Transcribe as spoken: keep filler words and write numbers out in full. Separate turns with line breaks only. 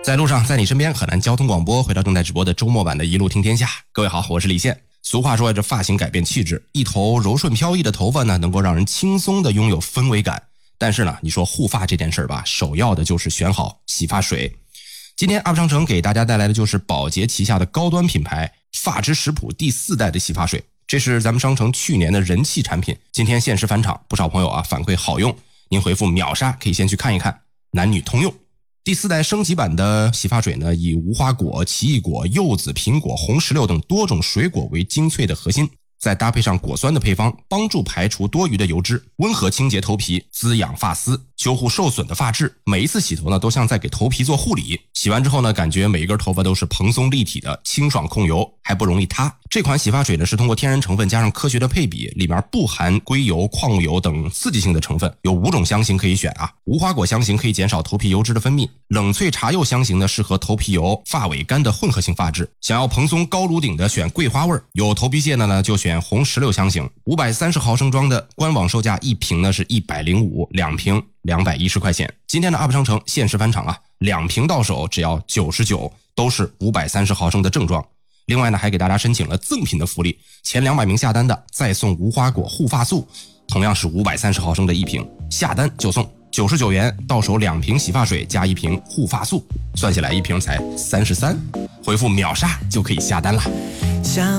在路上，在你身边，河南交通广播回到正在直播的周末版的一路听天下。各位好，我是李现。俗话说，这发型改变气质，一头柔顺飘逸的头发呢，能够让人轻松的拥有氛围感。但是呢，你说护发这件事吧，首要的就是选好洗发水。今天 U P 商城给大家带来的就是宝洁旗下的高端品牌发之食谱第四代的洗发水，这是咱们商城去年的人气产品，今天限时返场，不少朋友啊反馈好用，您回复秒杀可以先去看一看，男女通用。第四代升级版的洗发水呢，以无花果、奇异果、柚子、苹果、红石榴等多种水果为精粹的核心，再搭配上果酸的配方，帮助排除多余的油脂，温和清洁头皮，滋养发丝，修护受损的发质。每一次洗头呢，都像在给头皮做护理。洗完之后呢，感觉每一根头发都是蓬松立体的，清爽控油，还不容易塌。这款洗发水呢，是通过天然成分加上科学的配比，里面不含硅油、矿物油等刺激性的成分，有五种香型可以选啊。无花果香型可以减少头皮油脂的分泌，冷萃茶柚香型呢适合头皮油、发尾干的混合性发质。想要蓬松高颅顶的选桂花味，有头皮屑的呢就选红石榴香型。五百三十毫升装的，官网售价一瓶呢是一百零五，两瓶两百一十块钱。今天的 U P 商城限时返场啊，两瓶到手只要九十九，都是五百三十毫升的正装。另外呢，还给大家申请了赠品的福利，前两百名下单的再送无花果护发素，同样是五百三十毫升的一瓶，下单就送九十九元，到手两瓶洗发水加一瓶护发素，算下来一瓶才三十三，回复秒杀就可以下单了。